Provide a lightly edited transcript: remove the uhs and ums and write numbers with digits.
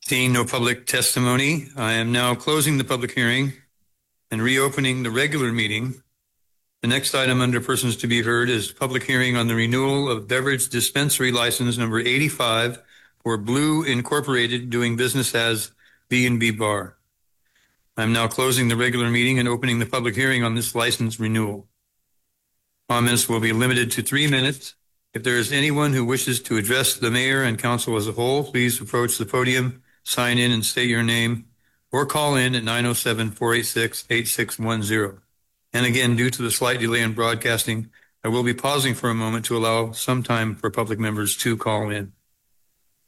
Seeing no public testimony, I am now closing the public hearing and reopening the regular meeting. The next item under persons to be heard is public hearing on the renewal of beverage dispensary license number 85 for Blue Incorporated doing business as B&B Bar. I'm now closing the regular meeting and opening the public hearing on this license renewal. Comments will be limited to 3 minutes. If there is anyone who wishes to address the mayor and council as a whole, please approach the podium, sign in and state your name, or call in at 907-486-8610. And again, due to the slight delay in broadcasting, I will be pausing for a moment to allow some time for public members to call in.